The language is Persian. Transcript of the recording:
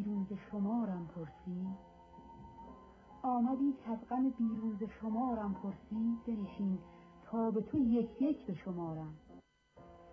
بیروز شمارم پرسی، آمدی کز غم بیروز شمارم پرسی، بنشین تا به تو یک یک به شمارم.